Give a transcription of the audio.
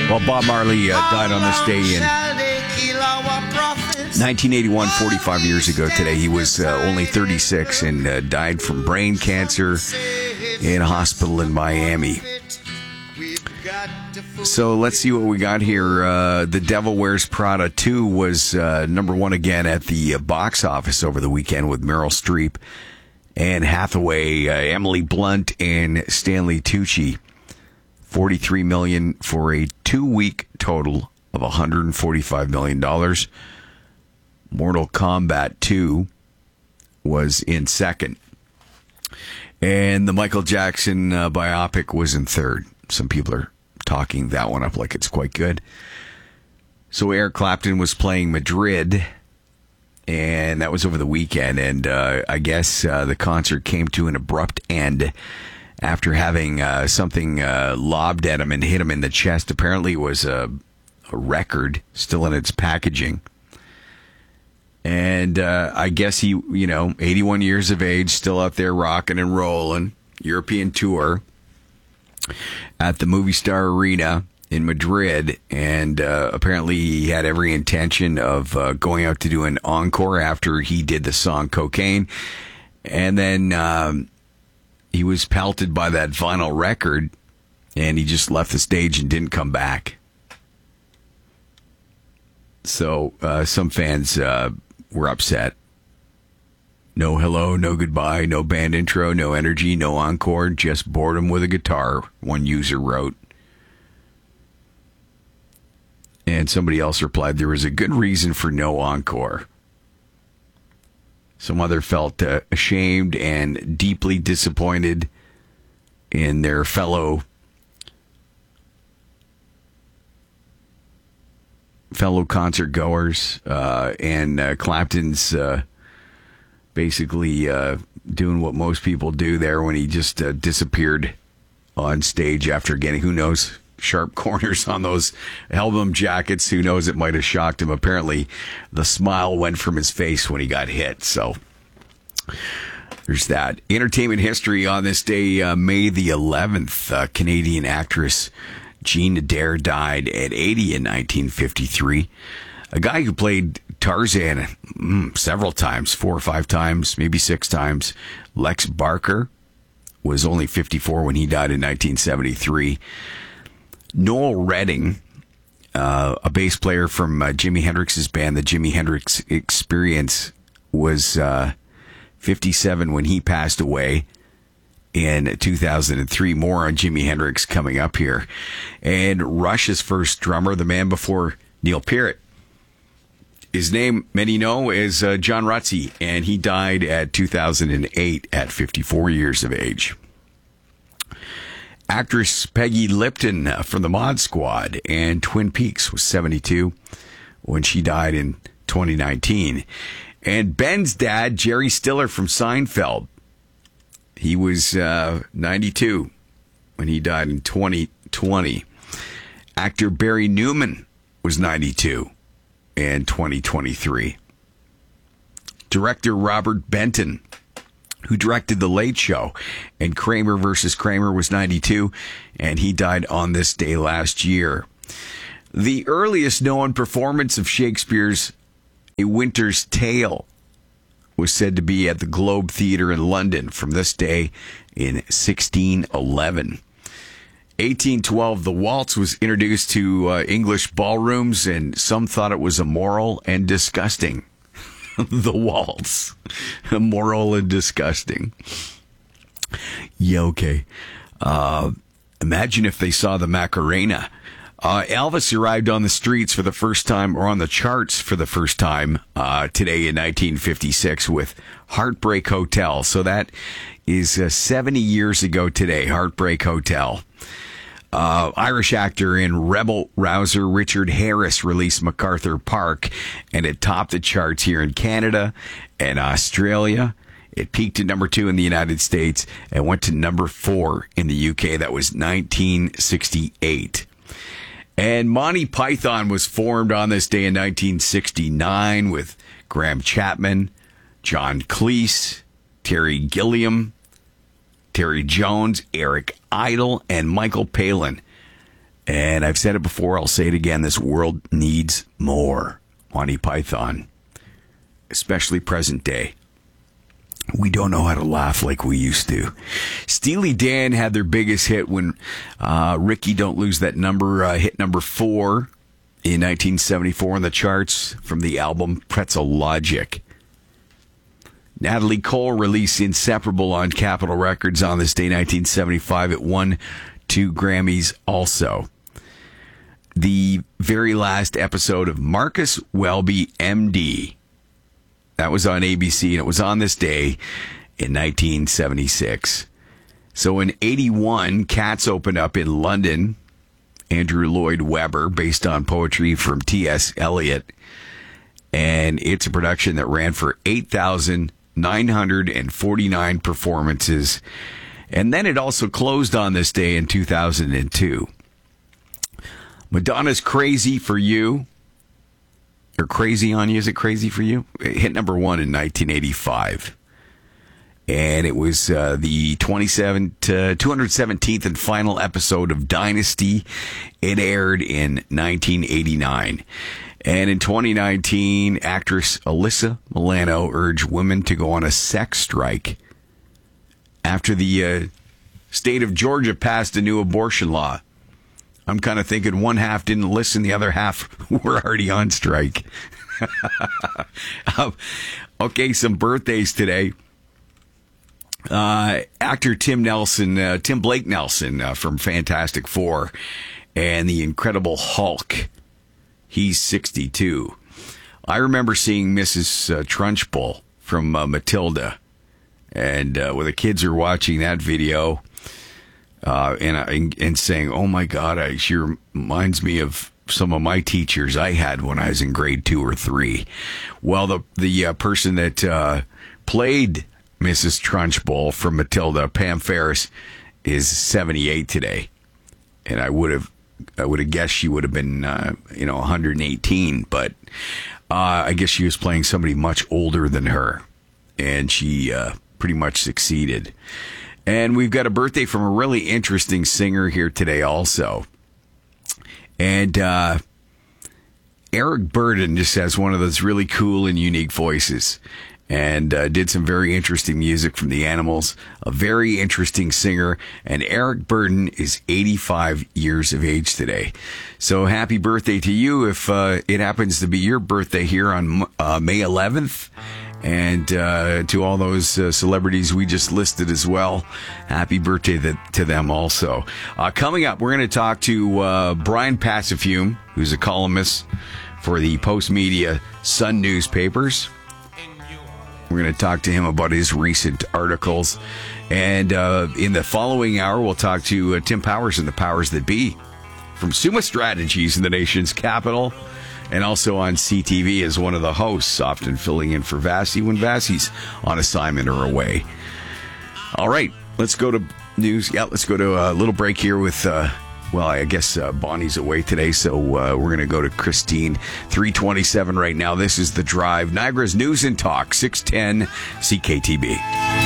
Well, Bob Marley died on this day in 1981, 45 years ago today. He was only 36 and died from brain cancer in a hospital in Miami. So let's see what we got here. The Devil Wears Prada 2 was number one again at the box office over the weekend with Meryl Streep, Anne Hathaway, Emily Blunt, and Stanley Tucci. $43 million for a 2-week total of $145 million. Mortal Kombat 2 was in second. And the Michael Jackson biopic was in third. Some people are talking that one up like it's quite good. So Eric Clapton was playing Madrid, and that was over the weekend. And I guess the concert came to an abrupt end after having something lobbed at him and hit him in the chest. Apparently it was a record still in its packaging. And I guess he, 81 years of age, still out there rocking and rolling. European tour at the Movistar Arena in Madrid. And apparently he had every intention of going out to do an encore after he did the song Cocaine. And then he was pelted by that vinyl record, and he just left the stage and didn't come back. So some fans were upset. No hello, no goodbye, no band intro, no energy, no encore, just boredom with a guitar, one user wrote. And somebody else replied, there was a good reason for no encore. Some other felt ashamed and deeply disappointed in their fellow concert goers, and Clapton's basically doing what most people do there when he just disappeared on stage after getting, who knows, sharp corners on those album jackets. Who knows, it might have shocked him. Apparently the smile went from his face when he got hit. So there's that. Entertainment history on this day, May the 11th. Canadian actress Jean Adair died at 80 in 1953. A guy who played Tarzan several times, 4 or 5 times, maybe 6 times. Lex Barker was only 54 when he died in 1973. Noel Redding, a bass player from Jimi Hendrix's band, the Jimi Hendrix Experience, was 57 when he passed away in 2003. More on Jimi Hendrix coming up here. And Rush's first drummer, the man before Neil Peart, his name, many know, is John Rutsey, and he died at 2008 at 54 years of age. Actress Peggy Lipton from the Mod Squad and Twin Peaks was 72 when she died in 2019. And Ben's dad, Jerry Stiller from Seinfeld, he was 92 when he died in 2020. Actor Barry Newman was 92 in 2023. Director Robert Benton, who directed The Late Show and Kramer versus Kramer, was 92, and he died on this day last year. The earliest known performance of Shakespeare's A Winter's Tale was said to be at the Globe Theatre in London from this day in 1611. 1812, the waltz was introduced to English ballrooms, and some thought it was immoral and disgusting. The waltz. Immoral and disgusting. Yeah, okay. Imagine if they saw the Macarena. Elvis arrived on the streets for the first time, or on the charts for the first time, today in 1956 with Heartbreak Hotel. So that is 70 years ago today, Heartbreak Hotel. Irish actor and rebel rouser Richard Harris released MacArthur Park, and it topped the charts here in Canada and Australia. It peaked at number 2 in the United States and went to number 4 in the UK. That was 1968. And Monty Python was formed on this day in 1969 with Graham Chapman, John Cleese, Terry Gilliam, Terry Jones, Eric Idle, and Michael Palin And I've said it before, I'll say it again, this world needs more Monty Python, especially present day. We don't know how to laugh like we used to. Steely Dan had their biggest hit when Ricky Don't Lose That Number hit number 4 in 1974 on the charts from the album Pretzel Logic. Natalie Cole released Inseparable on Capitol Records on this day, 1975. It won 2 Grammys also. The very last episode of Marcus Welby, MD, that was on ABC, and it was on this day in 1976. So in 81, Cats opened up in London. Andrew Lloyd Webber, based on poetry from T.S. Eliot. And it's a production that ran for 8,949 performances. And then it also closed on this day in 2002. Madonna's Crazy for You, or Crazy on You, is it Crazy for You? It hit number 1 in 1985. And it was the 217th and final episode of Dynasty. It aired in 1989. And in 2019, actress Alyssa Milano urged women to go on a sex strike after the state of Georgia passed a new abortion law. I'm kind of thinking one half didn't listen, the other half were already on strike. Okay, some birthdays today. Actor Tim Blake Nelson from Fantastic Four and the Incredible Hulk. He's 62. I remember seeing Mrs. Trunchbull from Matilda. And when the kids are watching that video, and saying, "Oh my God, she reminds me of some of my teachers I had when I was in grade 2 or 3." Well, the person that played Mrs. Trunchbull from Matilda, Pam Ferris, is 78 today, and I would have guessed she would have been 118, but I guess she was playing somebody much older than her, and she pretty much succeeded. And we've got a birthday from a really interesting singer here today also. And Eric Burdon just has one of those really cool and unique voices. And did some very interesting music from the Animals. A very interesting singer. And Eric Burdon is 85 years of age today. So happy birthday to you if it happens to be your birthday here on May 11th. And to all those celebrities we just listed as well, happy birthday to them also. Coming up, we're going to talk to Brian Passafume, who's a columnist for the Post Media Sun newspapers. We're going to talk to him about his recent articles. And in the following hour, we'll talk to Tim Powers and the Powers That Be from Summa Strategies in the nation's capital. And also on CTV as one of the hosts, often filling in for Vassy when Vassy's on assignment or away. All right, let's go to news. Yeah, let's go to a little break here with, I guess Bonnie's away today, so we're going to go to Christine. 3:27 right now. This is The Drive. Niagara's News and Talk, 610 CKTB.